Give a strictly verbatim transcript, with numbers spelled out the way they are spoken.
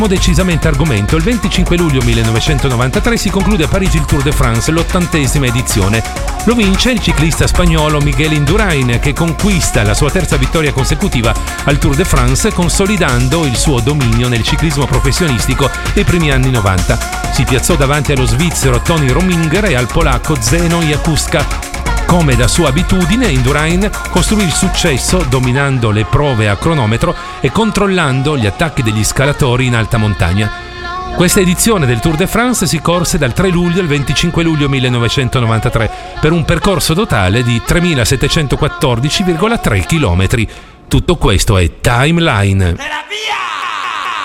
Decisamente argomento. Il venticinque luglio millenovecentonovantatré si conclude a Parigi il Tour de France, l'ottantesima edizione. Lo vince il ciclista spagnolo Miguel Indurain, che conquista la sua terza vittoria consecutiva al Tour de France, consolidando il suo dominio nel ciclismo professionistico dei primi anni novanta. Si piazzò davanti allo svizzero Tony Rominger e al polacco Zeno Jakuska. Come da sua abitudine, Indurain costruì il successo dominando le prove a cronometro e controllando gli attacchi degli scalatori in alta montagna. Questa edizione del Tour de France si corse dal tre luglio al venticinque luglio millenovecentonovantatré per un percorso totale di tremilasettecentoquattordici virgola tre chilometri. Tutto questo è Timeline.